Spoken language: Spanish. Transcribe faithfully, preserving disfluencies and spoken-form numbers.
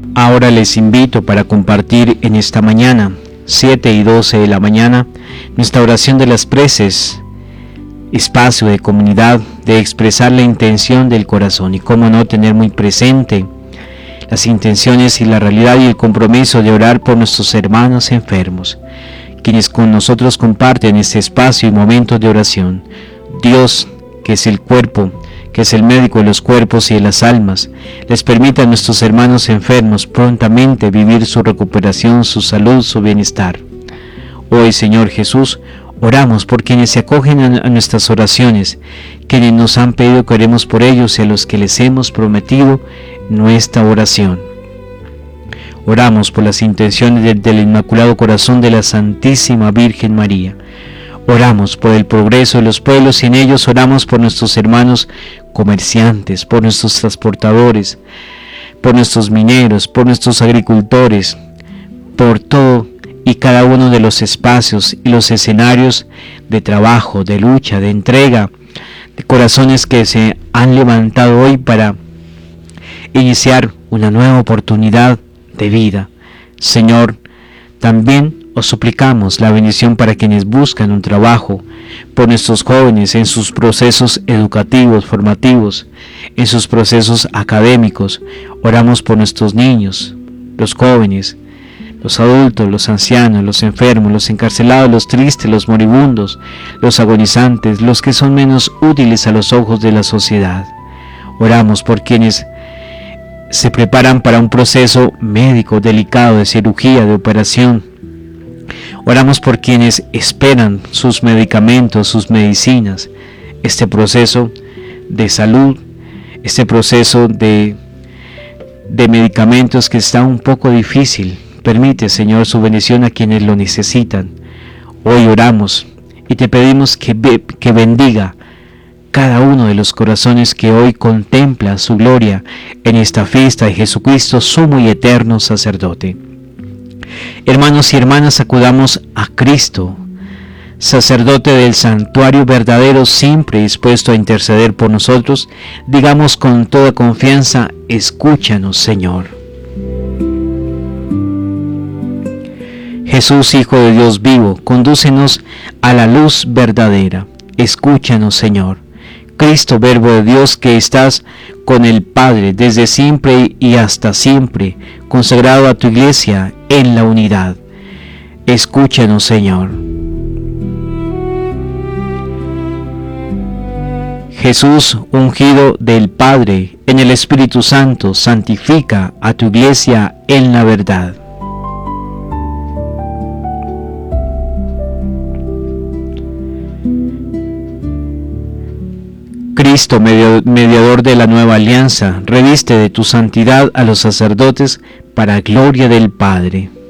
Ahora les invito para compartir en esta mañana, siete y doce de la mañana, nuestra oración de las preces, espacio de comunidad, de expresar la intención del corazón y cómo no tener muy presente las intenciones y la realidad y el compromiso de orar por nuestros hermanos enfermos, quienes con nosotros comparten este espacio y momentos de oración. Dios, que es el cuerpo, que es el médico de los cuerpos y de las almas, les permita a nuestros hermanos enfermos prontamente vivir su recuperación, su salud, su bienestar. Hoy, Señor Jesús, oramos por quienes se acogen a nuestras oraciones, quienes nos han pedido que oremos por ellos y a los que les hemos prometido nuestra oración. Oramos por las intenciones del, del Inmaculado Corazón de la Santísima Virgen María. Oramos por el progreso de los pueblos y en ellos oramos por nuestros hermanos comerciantes, por nuestros transportadores, por nuestros mineros, por nuestros agricultores, por todo y cada uno de los espacios y los escenarios de trabajo, de lucha, de entrega, de corazones que se han levantado hoy para iniciar una nueva oportunidad de vida. Señor, también os suplicamos la bendición para quienes buscan un trabajo, por nuestros jóvenes en sus procesos educativos, formativos, en sus procesos académicos. Oramos por nuestros niños, los jóvenes, los adultos, los ancianos, los enfermos, los encarcelados, los tristes, los moribundos, los agonizantes, los que son menos útiles a los ojos de la sociedad. Oramos por quienes se preparan para un proceso médico delicado de cirugía, de operación. Oramos por quienes esperan sus medicamentos, sus medicinas, este proceso de salud, este proceso de, de medicamentos que está un poco difícil. Permite, Señor, su bendición a quienes lo necesitan. Hoy oramos y te pedimos que, que bendiga cada uno de los corazones que hoy contempla su gloria en esta fiesta de Jesucristo, sumo y eterno sacerdote. Hermanos y hermanas, acudamos a Cristo, sacerdote del santuario verdadero, siempre dispuesto a interceder por nosotros. Digamos con toda confianza: escúchanos, Señor. Jesús, Hijo de Dios vivo, condúcenos a la luz verdadera. Escúchanos, Señor. Cristo, Verbo de Dios, que estás con el Padre desde siempre y hasta siempre, consagrado a tu Iglesia en la unidad. Escúchanos, Señor. Jesús, ungido del Padre en el Espíritu Santo, santifica a tu Iglesia en la verdad. Cristo, mediador de la nueva alianza, reviste de tu santidad a los sacerdotes para gloria del Padre.